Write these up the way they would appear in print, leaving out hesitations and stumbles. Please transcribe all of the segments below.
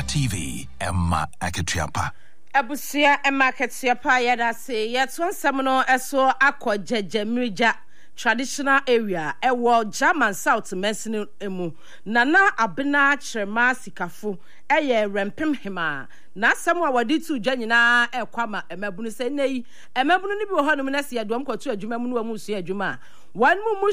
TV, Emma Aketiapa. Abusia Emma Aketiapa yada say yet one seminal eso akwa jejemirija traditional area ewo German South Mensini emu nana abena chrema sikafu eye rempem hema na samwa wadi tu nyina ekwama emabunu se nei emabunu ni bi wo hanum na se adom kwatu adwuma mu no mu su adwuma one mu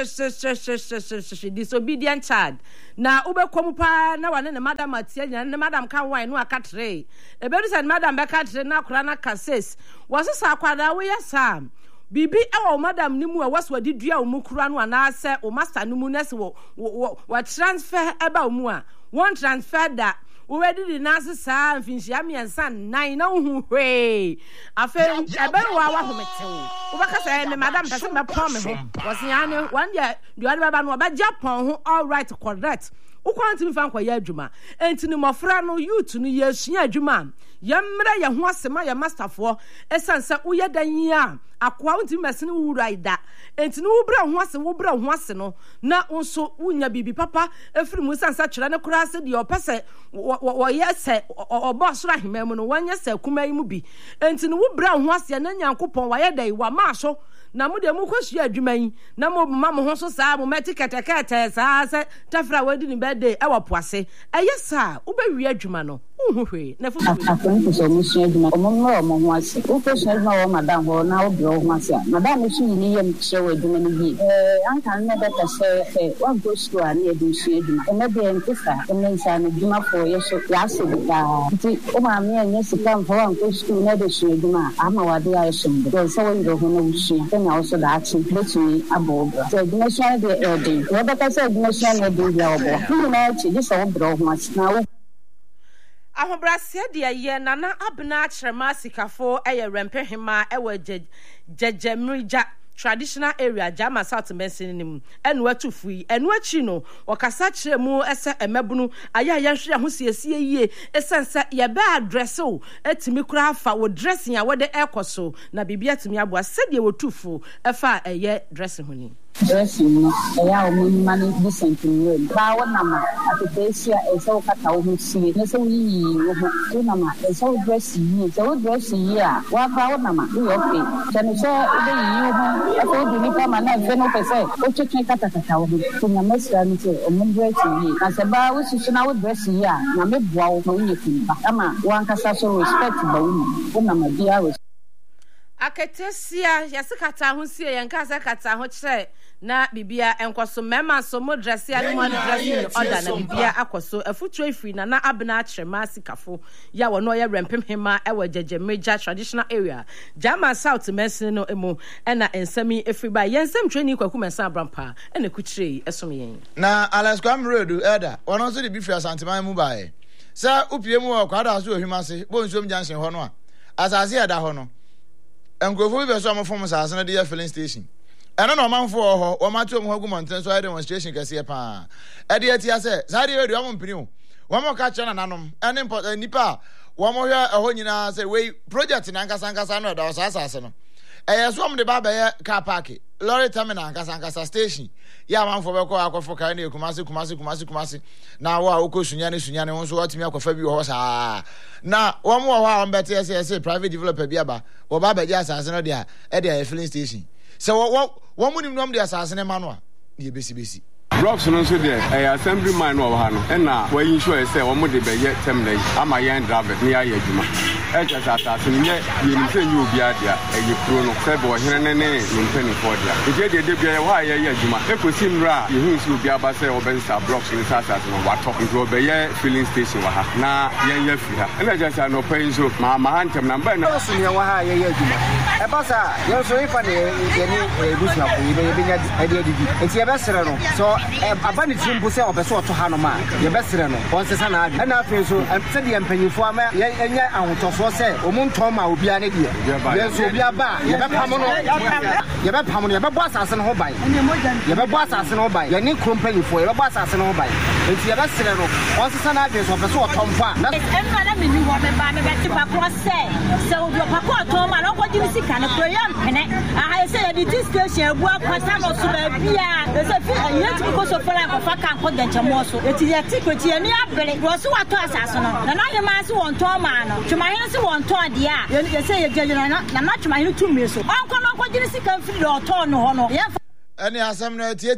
disobedient child na ubekom pa na wane ne madam atia nya ne madam kan wine no akatre ebedu se madam be katre na kura na kases wasesa akwada wo yesa bibi ewo madam ni mu waswadi dua mu kura no na se o master no mu na se wo transfer eba mu a one transfer da we did nase sa mfinhia miensa nan na hu hwe afa ebe wa hometew wo baka say ne madam pese me pon me ho wosiane one year the other baba no ba Japan ho all right correct ukwanti mfa nkwa ya adwuma entini mofra no youth no yesua adwuma yemra ye ho asema ye masterfo esansa uye dan a akwa ntimi mesene wuraida entini wo bra ho ase no na nso unya bibi papa efiri mu sansa kyerɛ ne kura ase de opese wo yese obosoro ahemam no wanya se kuma yi mu bi entini wo bra ho ase na nyankopɔn wa ye dai wa ma so na mu de mu kwasua adwuma yi na mo ma mo ho so saa mo metiketekete saa se tafra wadi ni birthday e wo poase eye saa wo ba wi adwuma no uhwe na fu akon so mo sua adwuma mo ho ase wo kwasua adwuma wo madam ho na wo bro ho ase madam no sua ni yem kyewe adwuma no bi anka na da ka se wa go school ani edu sua adwuma na de entisa na nsa na adwuma fo ye so ya se da ti o ma me anya sika fo wa go school na de sua adwuma ama wa de ya so do so wo ndo ho no sua na also da action between above so adwuma sua de edi wo da ka se adwuma sua na de ya obo ni na chi di so bro ho ase na ahobrase de ye nana abena chrema sikafo eye rempe hema ewe jejemirija traditional area German South Mensini enu atufu enu achi no wakasa kyeremu ese emabunu aya yanhwe ho siesie yie esense ye be address o etimi kura afa wo dressing a wode ekoso na bibia timi abo asede wo tufu efa eye dressing ho ni dressing no eya o mun mani decent way ba wona ma atesia eso kata wo sie na so yi wo na ma eso dressing yi so dressing yi a wa ba wona ma do okay tani so de yi wo eso di ni pa ma na fe no pese o cheche kata wo so na mesra ni se o mun dressing yi na se ba wo susu na wo dressing yi a na me boa wo no nyefi ba ama wo ankasa so respect ba wo na ma dia aketesia yasikata ho sie yankasa kata ho kyerɛ na bibia enkoso mema so mo dress ya no mo dressing order na bibia akoso afutu efiri na abena chrema sikafo ya wo no ye rempem hema e wa jejemirija traditional area German South Mensini no emu na ensami efiri ba yensam twani kwaku mensa abrampa na kuchire esom yen na Alex Kwamredu elder wono so de bi firi asanteman mu bae sa upie mu kwada so ohimase bo nsom jansen ho no a asase ya da ho no enkrofo bi be so amfom asase na de filling station eno no manfo ho o mato mo hagu mountain so demonstration kase pa e de atia se sa de we mo mpini o wo mo ka chana nanom ene nipa wo mo hwe ho nyina se we project na nkasa no da asase no so mo de ba be car park lorry terminal nkasa station ya manfo be ko akofo kan na kumase na wo a okosunyane won so watimi akofa bi ho saa na wo mo ho a on bete se private developer bi aba wo ba be asase no de a e de filling station so wo munim nom de asase ne ma no a ye besi Blocks no so there assembly man no ha no na we ensure say wo mo de be ye terminal ama yan driver ni ya adwuma just asase ni ye ni se nyu obi adia ye pro no se bo hene ne mpani for dia je de bia wa ye adwuma ekosim ra ye hu si obi aba se wo be nsa blocks ni asase no wato nto be ye filling station wa ha na yan ya fi ha na just no pay so ma hantem na mba na so ni wa ha ye adwuma e ba sa yo so ifa ne ye ni busu akọ ye be nya adi enti ye be sere no so abani timbu se obeso to ha no ma ye be sere no on se sa na adi na afi so se de empanyifo ama ye nya ahotofo se omunto ma obi ane die ye so obi aba ye be pam no ye be bo asase no ho bai ye be bo asase no ho bai ye ni kompanyifo ye be bo asase no ho bai enti ya sere no on se sana adwe so peso otompa na enwa na meni wo me ba me beti pakro se o do pakro otompa na ko jimi sika na proyam pene aha se ya di station abu akwata no so ba bia se fi yet because of fara ko faka ko ganchamo so eti ya tikoti ani abere wo so wato asaso no na ye ma se won ton ma no twumahene se won ton de a ye se ye gye na na twumahene tumi so onko no ko jimi sika mfiri do ton no ho no Any asem no tie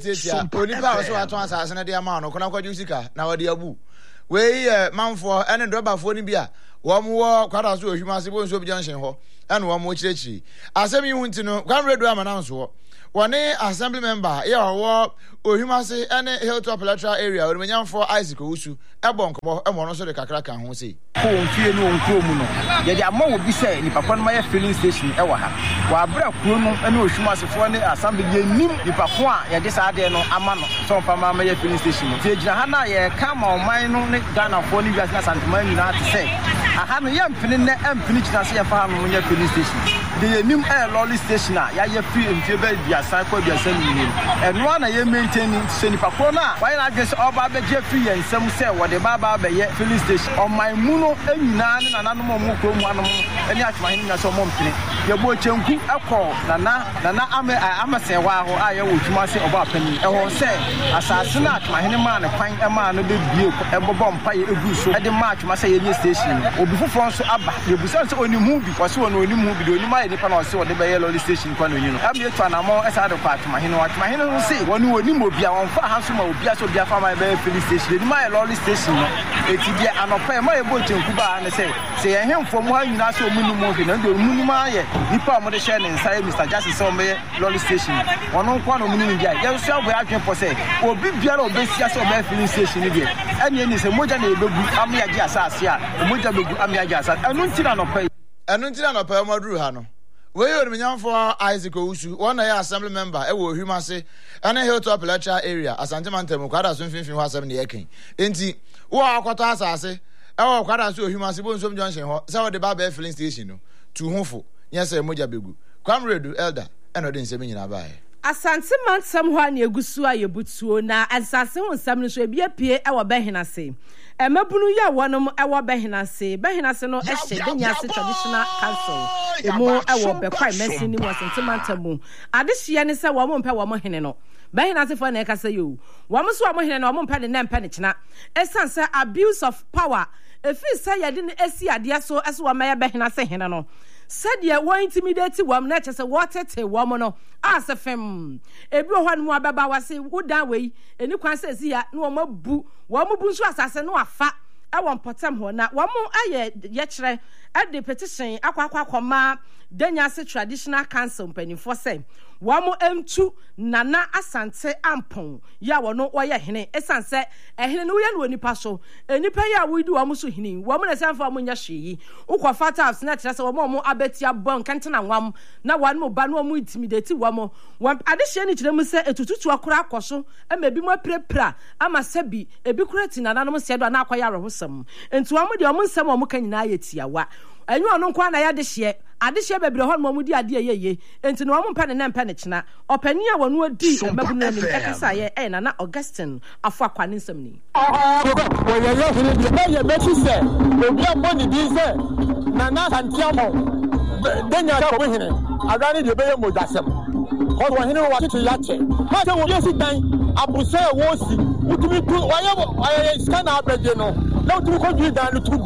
onipa so aton asase ne de ama no kona kwaju sika na wode abu we manfo ene dobafo ni bia wo mo kwada so ohwuma se bo nso bi junction ho ene wo mo kireki asem yi hunti no kwan redo ama na nso wone assembly member ye wo ohwuma se ene hilltop electoral area wo menyanfo Isaac Owusu ebonkobo emo no so de kakra kan ho sei ko mfie no nko mu no ye de ama wo bi se ni papa no ma filling station e wa ha wa abra kuro no ene ohwuma sefo ne assembly ye nim ni papa a ye de sa de no ama no so fa ma ma ye filling station no te gina ha na ye ka ma oman no ne Ghana fo ni wiase na santman ni na te se aha no ye mpini ne empini gina se ye fa no ye filling station de ye nim lolly station a ya ye free mfie be dia san kwa dia san ni eno na ye maintain se ni papa na wa na agese oba be je free ye nsem se wo de baba be ye filling station o man mu no anyina ne nananom mo kro mu anom eni atwahene nya so mo mpini ye bo chenku ekọ nana amase wa ho aye wo twuma se oba pani e ho se asase na atwahene ma ne kwan e ma no be bie ebobo mpa ye egu so e de ma atwuma se ye nye station obi fofo nso aba ye busan se oni hu bi ko se woni oni hu bi do oni ma ye nipa na o se wo de be ye lolly station kwa no yin no am ye twa na mo e sa de kwa atwahene no se woni oni mo bia won fa ha so ma obi aso bia fa ma be filling station ni ma ye lolly station no eti bia anopa ma ye bo chenku ba ne se ye hemfo mo ha nyina so munum mo hwe na do munum aye nipa mo de share ne nsa Mr. Justice so me lolly station wono kwa no munum bia ye so abo adwen po se obi bia na obesia so be filling station ni bia ene ni se moja na ebegu am ya gi asase a moja begu am ya gi asase anu ntira no pa maduru ha no we yo menyanfo Isaac Owusu wona ya assembly member e wo ohwimase ene hilltop electoral area asante mantem kwada so mfimfin ho asem ne yeken enti wo akwata asase e wo kwada so ohwimase bo nsom junction ho se wo de ba filling station no tu hufo nyese moja begu kwamredu elder eno de nsem nyina bae asante mantem ho an egusu ayebutuo na asase ho nsam no so ebia pie e wo behenase emabunu ya wonom e wo behenase no e hye denyase traditional council emu e wo bekwai mesi ni wasante mantamu ade hye ne se wo mo mpe wo mo hene no behenase fo na e kasa yo wo mo so wo mo hene no wo mo mpe ne mpe ne kina esanse abuse of power efi se yade ne esi ade so eso wo ma ya behenase hene no said ye wo intimidate wom na chese wotete wom no asefem ebi ho no ababa wase wodan wei eni kwan se si ya na wo mabu wo mu bu nso asase no afa e won potem ho na wo mu aye ye kire e de petition akwa Denyase traditional council mpanimfo se wo mu emtu nana asante ampon ya wo no wo ye hene esanse ehene no ye no nipa so enipa ya wo di wo mu so hene wo mu na sanfa mu nya hweyi ukwa fata house na kire se wo mu abetia bon kentena nwam na wo no ba no mu intimidate wo mu ade hye ni kire mu se etututu akora akoso emebi mu aprepra ama sabi ebi kura ti nana no se do na akoya rohosam enti wo mu de wo mu nsem wo mu kan nyina yetiawa enyu ono nkwa na ya de hye bebre ho no mu di ade yeye enti no wo mpa ne mpa ne kina opani a wonu adi mabu no nim ekasa ye na na Augustine afo akwane nsam ni wo ye hene bi na ye mechi se obi aboni bi se na na santiamo denya ko hene agani de be ye modasem ko wo hene wo tete yache ma se wo yesi dan abuse wo si utumi tu waye scan abeje no na utumi ko dwi dan lutugu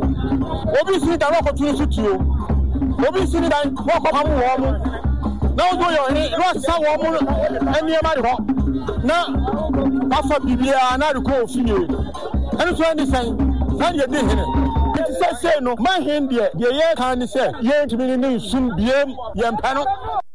obi si dan ko tunu sutuo obi si dan ko ko amu wo mu na odo yo ni ro sa wo mu eni ma ro na afa bibia na ko ofinye eni so ni san ye di hene se no ma hen de ye kan ni se ye ntimi ni nsum biem ye mpa no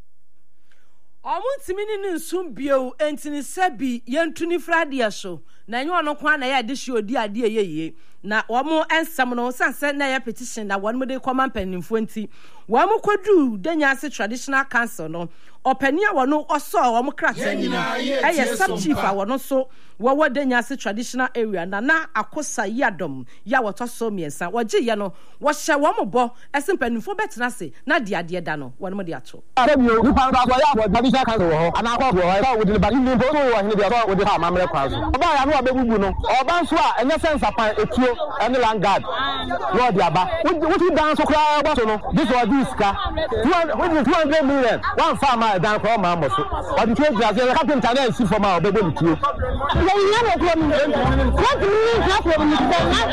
ntimi ni nsum bio entini sabi ye ntuni frade so na enyo no kwa na ya de hye odi ade yeye na wɔn nsɛm no sanse na yɛ petition na wɔn de kɔma mpanimfoɔ nti wɔn kɔdu Danyase traditional council no ɔpani a wɔn ɔsɔ wɔn krataa ni ɛyɛ sub chief a wɔn so wɔwɔ Danyase traditional area na akosa yadom ya wɔtɔ so miɛnsa wɔgye yɛ no wɔhyɛ wɔn bɔ ɛsɛ mpanimfoɔ bɛtena ase na de adeɛ da no wɔn de ato. Arabio nipa ba ya wɔ traditional council wɔ hɔ ana akɔ wɔ hɔ wɔde ba ni mpo wɔ hene bi ɔsɔ wɔde ha amamre kwa so ɔba ya no abebubu no ɔba nso a ɛnyɛ sense pan etuo ɛne land guard no ɔde aba wotu dan so kra bɔ so no this was this ka 200 million one farm a dan kɔ ma mo so ɔde tuo gya se captain na esi fam a ɔbɛbɔ ni tuo yɛ yɛ no kɔ mi what do you mean that for me to na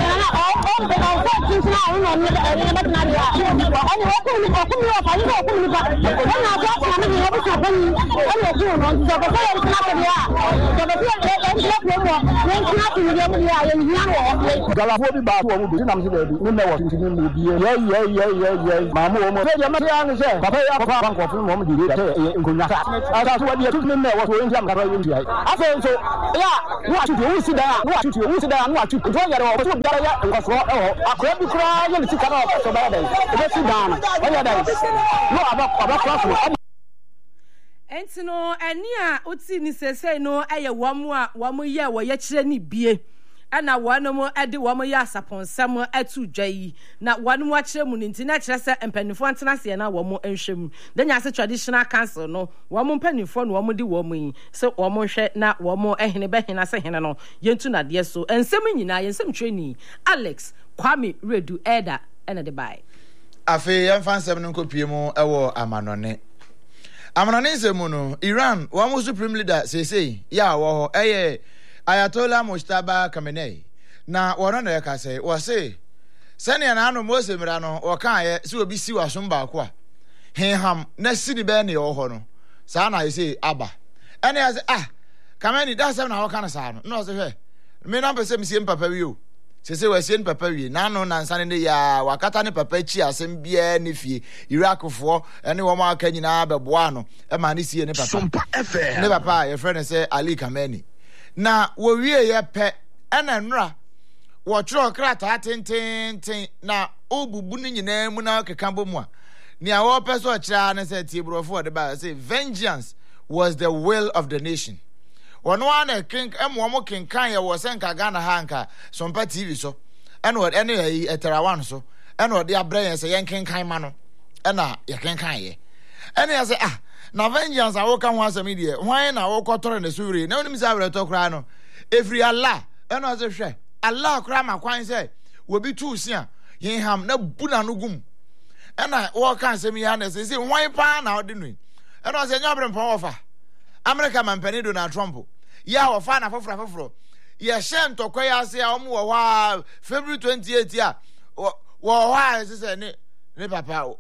galafo bi ba to mu bi nam se ba bi ni na wo tin ni bi ye mamu o mo se je ma ya ni se papa ya papa ban ko fun mo di re se nkonya sa asa so wa di tu ni na wo so yin jam ka yin di ai afa so ya wo atu wo si da wo atu no atu to ya ro so bi ya nko so akwa bi kura ya ni sika na so ba da e si da na o ya da no aba class enti no eni a oti ni sesei no eye womu a womu ye wo ye kire ni bie ana wonom ede womu ye asaponsem atu dwai na wonom a kire mu ni nti na kire se empanifo antena se na womu enhwem Danyase traditional council no womu mpanifo no womu di womu yi se womu hwe na womu ehene behena se hene no yentu na de so ensem nyina yensem twani Alex Kwame Redu Eda ena de bai afi yemfa nsem no kopie mu ewo amanone Amanonise no Iran wa supreme leader sesei ya wo ho eye Ayatollah Mujtaba Khamenei na wono na yaka sei wo se sene na anu Mose mira no wo kan ye se obi si wasom ba ko a henham na sini be ne wo ho no sa na yese aba ene ya se Khamenei da sem na wo kan sa no se hwe me na pese msie papa wi o sese wasien papa wi na no na nsane ne ya wakata ne papa chi asem bia ne fie Irakfo ene wo ma aka nyina beboa no e ma ne sie ne papa ne papa ye friend say Ali Khamenei na wo wie ye pe ena nra wo tro krata tenten na obubu ne nyina mu na keka bomu a ne a wo pe so kira ne say tiebrofo de ba say vengeance was the will of the nation. Ono ana king mo kinkan ye wo senka Ghana hanka sompa TV so ene wo ene eterawan so ene wo de abrɛ ye kinkan ma no ena ye kinkan ye ene ye say na vengeance a wo ka ho asɛm die hwan na wo kɔtɔre ne suri na onim sa wrɛ to kra no every Allah ene wo se hwɛ Allah kra ma kwan sɛ wo bi tu sia yin ham na buna no gum ena wo ka asɛm ya na se hwan pa na wo de no ene wo se nyabre mpɔ wo fa America mampani Donald Trump ya wo fa na foforo ye shen tokwa ya se a omo wo February 28 a wo wa se ne papa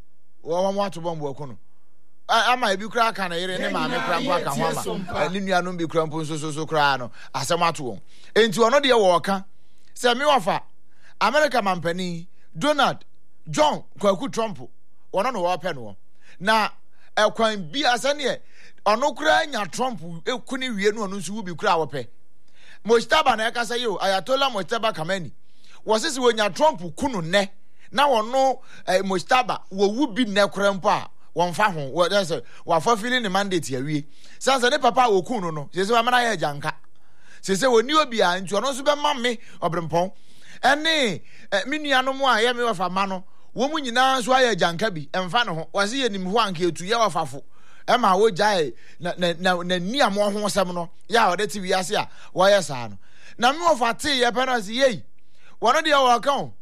wo mo ato bombo ko no ama ebi kura aka na yere ne ma me kura mpo aka ho ama ni nua no bi kura mpo so kura no asem ato won enti ono de wo ka se me wo fa America mampani Donald John Kwaku Trump wono no wo pe no na ekwan bi asane ono kura nya Trump ekuni wie no ono nso bi kura wo pe Mujtaba na yakasa yo Ayatollah Mujtaba Khamenei wosisi wo nya Trump kunu ne na wono Mujtaba wo wu bi ne kura mpo a won fa ho wo dey say wa fa feeling the mandate ya wie sansa ne papa wo kunu no sese wa mana ya janka sese woni obi a nti ono nso be ma me obrempon ene minuanom a ye me wa fa ma no wo mu nyina nso aya janka bi emfa ne ho wase ye nim ho anka etu ye wa fafo ema wo jae na ni amo ho sem no ya wo de ti wiase a wo ye sa no na me wo fa te ye pe no se yei wono de wo kan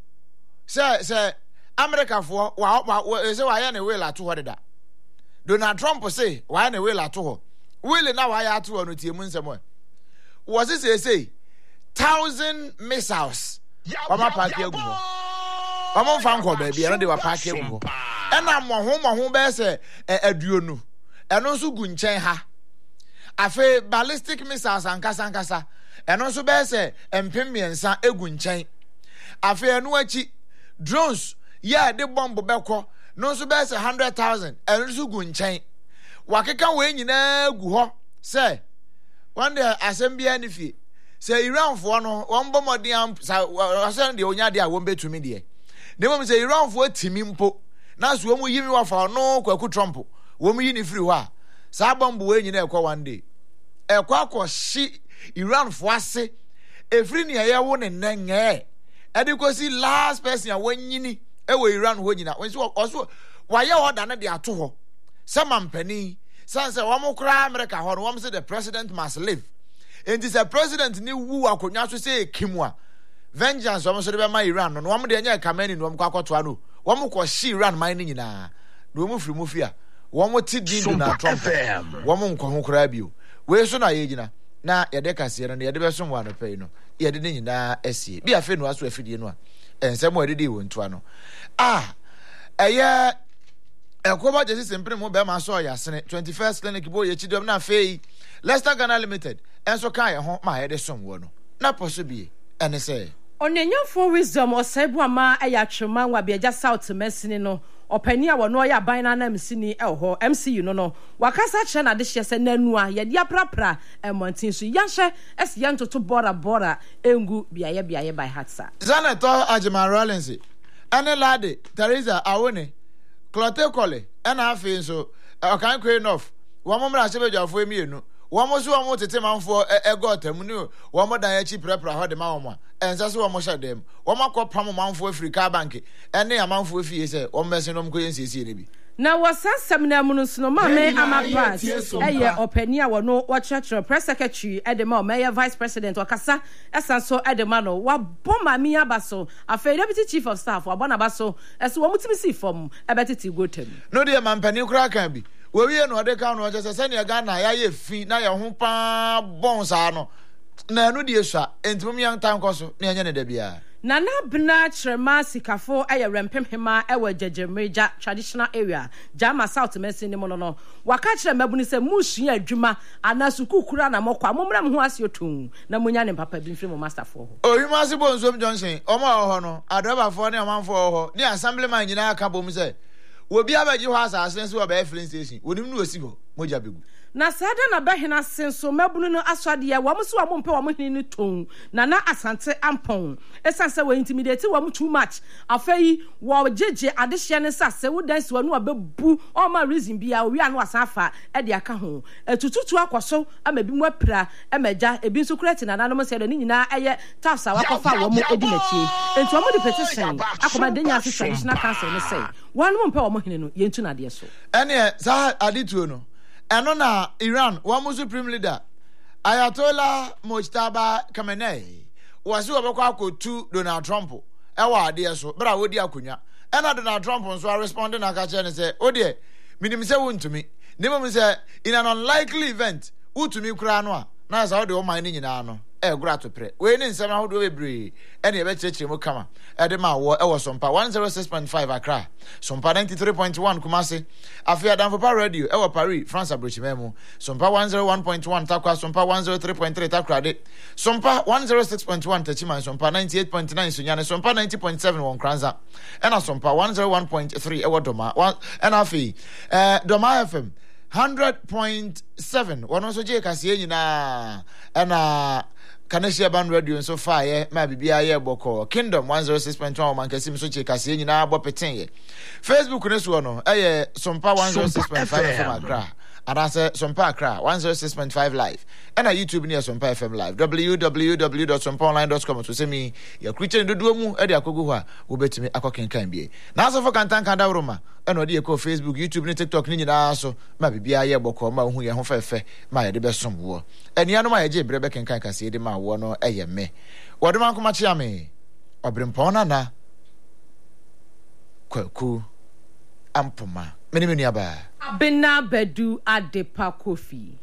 se America fo wa se wa ye ne will ato ho deda Donald Trump say wa ye ne will ato ho will na wa ya ato ho no tie mu nsem wo se 1,000 missiles wa ma park egu wa mo fa nko ba bia no de wa park egu ena mo ho be se aduonu eno nso gu nchen ha afi ballistic missiles ankasa eno nso be se empemiensa egu nchen afi enu achi drones ya de bomb beko no nso be se 100,000 eno nso gu nchen wakeka we nyina gu ho se one day asem bia ni fie say Iran for no one bombardier send the onya dia won betumi de dem say Iran for timi mpo na so mu yimi wa fa no kwaku Trump wo mu yi ni free wa sa bombo we nyina ekwa one day ekwa akohye Iran for ase efri ne ye wo ne nenge e de kosi last person wanyini e wo Iran ho nyina also waye order na de ato ho se mampani sanse wo mo kra America ho no wo say the president must live. And this a president ni wu akonya so say kimwa vengeance wo so de be ma Iran no wo de nya kamani no wo kwakoto ano wo mo ko shi Iran man ni nyina no mo firi mo fia wo mo ti din na Trump wo mo nko ho kra bio we so na ye gina na ye de kase no ye de be so mo ano pay no ye de ni nyina asie bi afi no aso afidie no a ensem wo de di wo nto ano eye ekoba jesi sempre mo be ma so ya sene 21st clinic bo ye chidom na fei Leicester Ghana Limited enso kan ye ho ma ye de som wo no na poso bi ene se onenyanfo wisdom osebu ama eya twema nwa biaja South Mesini no opani a wono ya ban na MCni ho MCU no wakasa kire na de hye se nanu a ye dia prapra emontin so yanhye ese yantoto bora engu biaye by hatsa Senator Ajima Rollins ene lade Teresa Awone Clote Kole ena afi nso okan kwe enough wo momra sebejafo emienu wo mo so wo tete manfo egotam ni wo mo dan achi prepra ho de ma wo mo ensa so wo mo hyadem wo makopam manfo Africa Bank ene ya manfo afie se wo mmese no mko yensiesie ne bi na wasasam na mu no ma me amapas eye opani a wono wo church press secretary edema me vice president wakasa esan so edema no wa bomba mi abaso afei deputy chief of staff wa bona baso eso wo mutimi si form ebetiti gotem no de mampani kura kan bi wo wie no de kan no je se ne Ghana ya ye fi na ye ho pa bon sa no na no de esua entum yan tan koso na enye ne da bia Nana Bna Trema Sikafo aya rempem hema ewa Jejemeja traditional area Jama South Mesini mono waka kire mabuni se musua adwuma anasu kukura na mokwa momra ho ase otun na munya ne papa bi mfiri mo master fo ho Ohimase Bonsom Johnson omo ho no adaba fo ne amanfo ho ne assemblyman nyina aka bom se obi abaji ho asase nso oba filling station onim no osi ho moja begu na sada na bahena senso mabunu no aswade ya wamso wa mompe wa mohini ni ton na asante ampon esanse we intimidate wa too much afei wa jeje adehye ne sase wo dance wa no abebu o ma reason bia wi anu asafa e de aka ho etututu akoso amabi mu apira emaja ebi nso kurati na nanom se ni nyina eye tafsa wakofa wa mu edi nachie enti wa mu de petition akoma denya traditional council ne say wa no mompe wa mohini no yentu na de so ene za adituo no eno na Iran wa supreme leader Ayatollah Mojtaba Khamenei wasi obekwa akotu Donald Trump ewa ade so bra wodi akonya ena Donald Trump nso respond na ka che ne se ode minim se wontumi nimom se in an unlikely event utumi kura no a na za ode o man ni nyina no gura to pre we ni nsem ahodo bebre ene ye be chechire mo kama ede ma wo e wo sompa 106.5 Accra sompa 93.1 Kumasi afia danfopa radio e wo Paris France abrochimemu sompa 101.1 Takwa sompa 103.3 Takra de sompa 106.1 Tachiman sompa 98.9 Sunyane sompa 90.7 won Kranza ena sompa 101.3 e wo Doma ena afi Doma FM 100.7 one also je kase nyina ena Kanesia Band Radio so far ye ma bibia ye boko Kingdom 106.1 man kasim so che kase nyina bo peten ye Facebook ne so no eye sompa 106.5 FM Accra adase sompa Accra 106.5 live and YouTube near sompa FM live www.sompaonline.com to see me your creature do mu e de akogu ho a wo betimi akokenkan bie na so for kantan kan da roma e no de e ko Facebook YouTube ne TikTok ni nyina so ma bibia ye boko ma hu ye ho fefe ma ye de besom wo enia no ma ye je brebe kenkan kase de ma wo no eye me wodoma nkoma chia me obrempona na kwaku ampoma meni aba Bena Bedu Adepa Kofi